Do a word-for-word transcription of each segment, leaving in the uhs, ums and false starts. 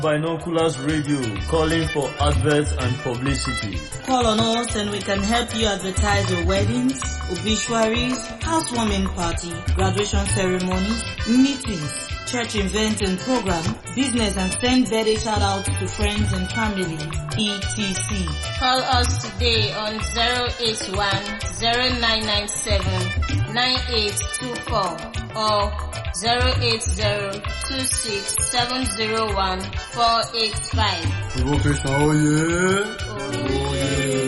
Binoculars Radio, calling for adverts and publicity. Call on us and we can help you advertise your weddings, obituaries, housewarming party, graduation ceremonies, meetings, church events and program, business, and send birthday shout-outs to friends and family, et cetera. Call us today on zero eight one, zero nine nine seven, nine eight two four or zero eight zero, two six seven zero one, four eight five. Provocation, oh yeah. Oh yeah.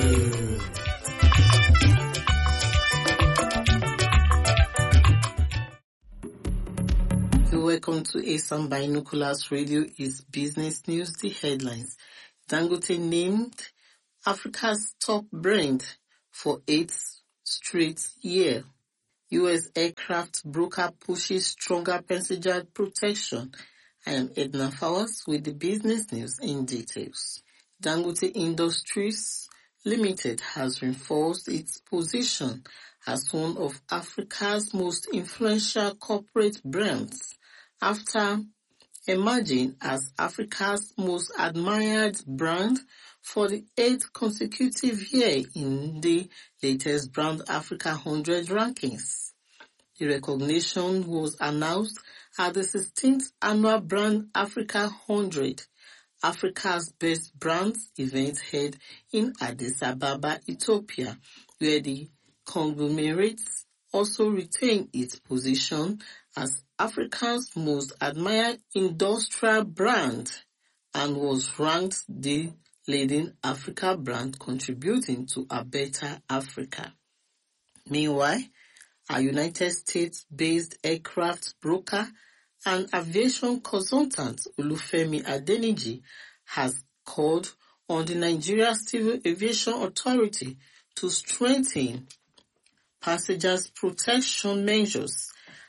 Welcome to ASAM Binoculars Radio. Is business news. The headlines. Dangote named Africa's top brand for eighth straight year. U S aircraft broker pushes stronger passenger protection. I am Edna Fowers with the business news in details. Dangote Industries Limited has reinforced its position as one of Africa's most influential corporate brands after emerging as Africa's most admired brand for the eighth consecutive year in the latest Brand Africa one hundred rankings. The recognition was announced at the sixteenth Annual Brand Africa one hundred, Africa's Best Brands event held in Addis Ababa, Ethiopia, where the conglomerate also retained its position as Africa's most admired industrial brand and was ranked the leading Africa brand contributing to a better Africa. Meanwhile, a United States-based aircraft broker and aviation consultant Olufemi Adeniji has called on the Nigeria Civil Aviation Authority to strengthen passengers' protection measures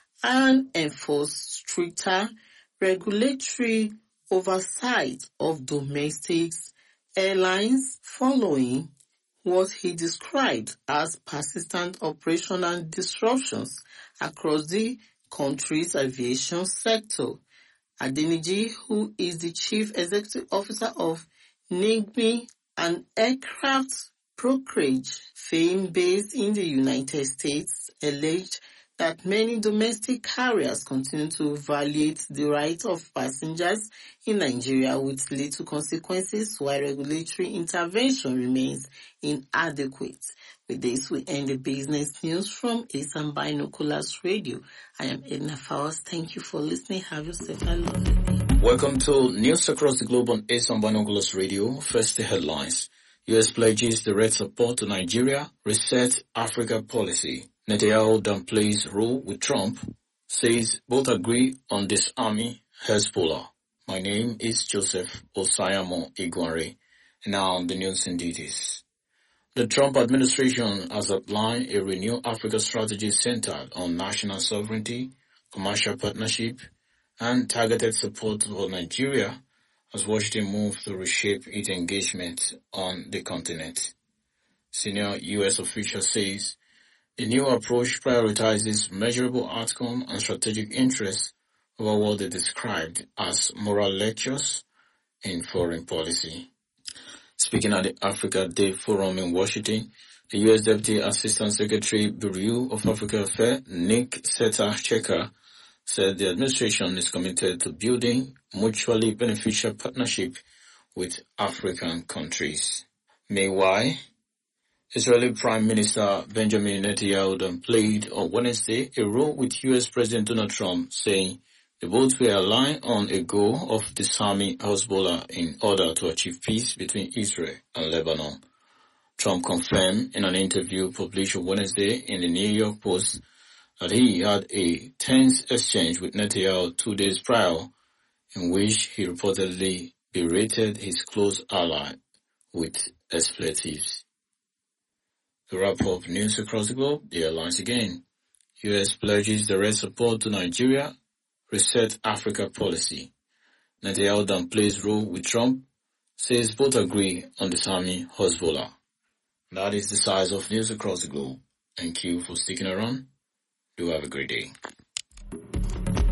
and enforce stricter regulatory oversight of domestic airlines following what he described as persistent operational disruptions across the country's aviation sector. Adeniji, who is the Chief Executive Officer of NIGMI, an aircraft brokerage firm based in the United States, alleged that many domestic carriers continue to violate the rights of passengers in Nigeria with little consequences while regulatory intervention remains inadequate. With this, we end the business news from ASAM Binoculars Radio. I am Edna Fowers. Thank you for listening. Have yourself a lovely day. Welcome to News Across the Globe on ASAM Binoculars Radio. First, the headlines. U S pledges direct support to Nigeria, reset Africa policy. Netanyahu downplays rule with Trump, says both agree on disarming Hezbollah. My name is Joseph Osayamo Igware. Now the news in details. The Trump administration has outlined a renewed Africa strategy centered on national sovereignty, commercial partnership, and targeted support for Nigeria as Washington moves to reshape its engagement on the continent. Senior U S official says the new approach prioritizes measurable outcome and strategic interests over what they described as moral lectures in foreign policy. Speaking at the Africa Day Forum in Washington, the U S Deputy Assistant Secretary Bureau of Africa Affairs, Nick Seta-Checker, said the administration is committed to building mutually beneficial partnership with African countries. Meanwhile, Israeli Prime Minister Benjamin Netanyahu downplayed on Wednesday a role with U S President Donald Trump, saying the both were aligned on a goal of disarming Hezbollah in order to achieve peace between Israel and Lebanon. Trump confirmed in an interview published on Wednesday in the New York Post that he had a tense exchange with Netanyahu two days prior, in which he reportedly berated his close ally with expletives. To wrap up news across the globe, the headlines again. U S pledges direct support to Nigeria, reset Africa policy. Netanyahu downplays role with Trump, says both agree on disarming Hezbollah. That is the size of news across the globe. Thank you for sticking around. Do have a great day.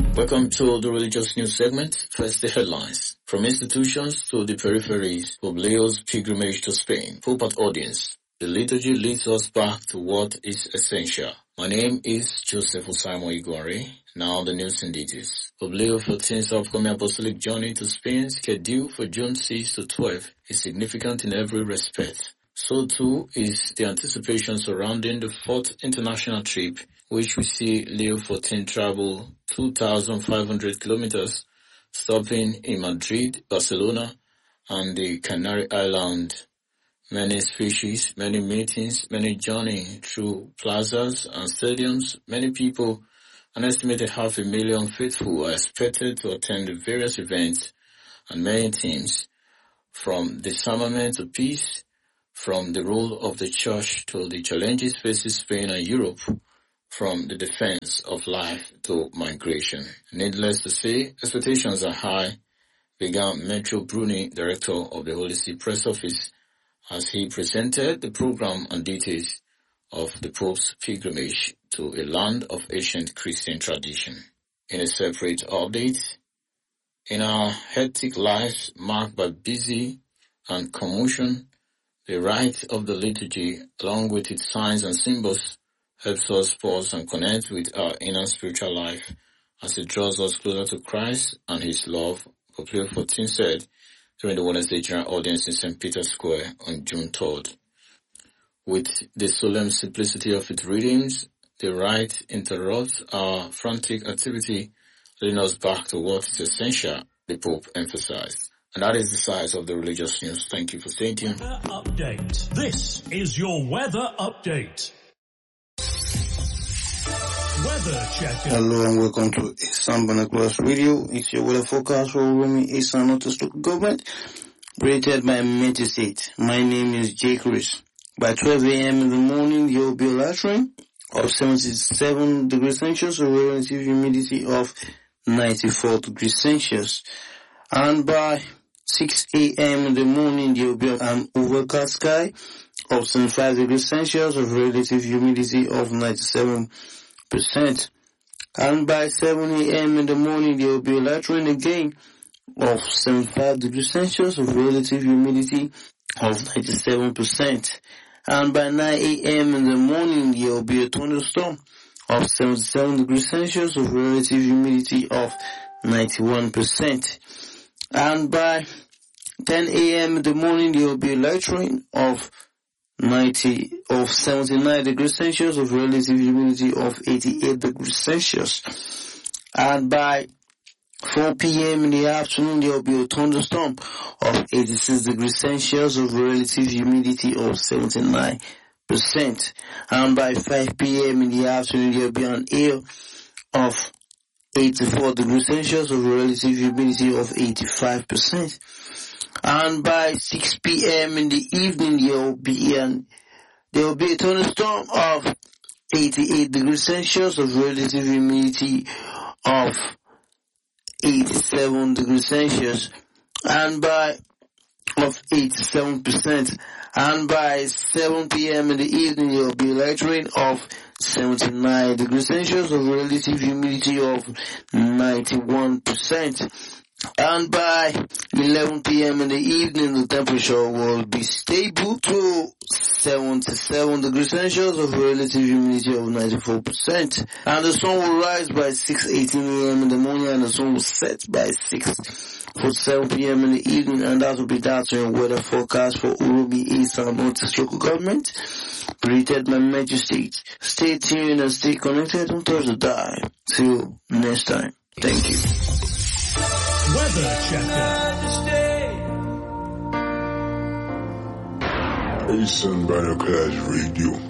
Welcome to the religious news segment. First, the headlines. From institutions to the peripheries, Pope Leo's pilgrimage to Spain. Full-part audience. The liturgy leads us back to what is essential. My name is Joseph Osaimo Iguare. Now the news in details. Pope Leo the fourteenth's upcoming apostolic journey to Spain, scheduled for June sixth to twelfth, is significant in every respect. So too is the anticipation surrounding the fourth international trip, which we see Leo the fourteenth travel two thousand five hundred kilometers, stopping in Madrid, Barcelona, and the Canary Islands. Many speeches, many meetings, many journeying through plazas and stadiums. Many people, an estimated half a million faithful, are expected to attend the various events and many themes, from disarmament to peace, from the role of the church to the challenges facing Spain and Europe, from the defense of life to migration. Needless to say, expectations are high, began Metro Bruni, director of the Holy See Press Office, as he presented the program and details of the Pope's pilgrimage to a land of ancient Christian tradition. In a separate update, in our hectic lives marked by busy and commotion, the rite of the liturgy, along with its signs and symbols, helps us pause and connect with our inner spiritual life as it draws us closer to Christ and His love. Pope Leo the fourteenth said during the Wednesday general audience in Saint Peter's Square on June third. With the solemn simplicity of its readings, the rite interrupts our frantic activity, leading us back to what is essential, the Pope emphasized. And that is the size of the religious news. Thank you for staying tuned. Weather update. This is your weather update. Weather checker. Hello and welcome to Esan Binoculars Radio. It's your weather forecast for Rumi Esan Northeast Local Government, rated by Metro State. My name is Jay Chris. By twelve a.m. in the morning, there will be a light rain of seventy-seven degrees Celsius, a relative humidity of ninety-four degrees Celsius. And by six a.m. in the morning, there will be an overcast sky of seventy-five degrees Celsius, a relative humidity of ninety-seven percent. And by seven a.m. in the morning, there will be a light rain again of seventy-five degrees Celsius, a relative humidity of ninety-seven percent. And by nine a.m. in the morning, there will be a thunderstorm of seventy-seven degrees Celsius, a relative humidity of ninety-one percent. And by ten a.m. in the morning, there will be a light rain of ninety of seventy-nine degrees Celsius, of relative humidity of eighty-eight degrees Celsius. And by four p.m. in the afternoon, there will be a thunderstorm of eighty-six degrees Celsius, of relative humidity of seventy-nine percent. And by five p.m. in the afternoon, there will be an air of eighty-four degrees Celsius, of relative humidity of eighty-five percent. And by six p.m. in the evening, there will be an there will be a thunderstorm of eighty-eight degrees Celsius, of relative humidity of eighty-seven degrees Celsius, and by of eighty-seven percent. And by seven p.m. in the evening, there will be a light rain of seventy-nine degrees Celsius, of relative humidity of ninety-one percent. And by eleven p.m. in the evening, the temperature will be stable to seventy-seven degrees Celsius, of relative humidity of ninety-four percent. And the sun will rise by six eighteen a.m. in the morning, and the sun will set by six forty-seven p.m. in the evening. And that will be that in weather forecast for Uromi East and Northeast Local Government, created by Metro State. Stay tuned and stay connected. Don't touch the dial. Till next time. Thank you. Weather checker. Esan Binoculars Radio.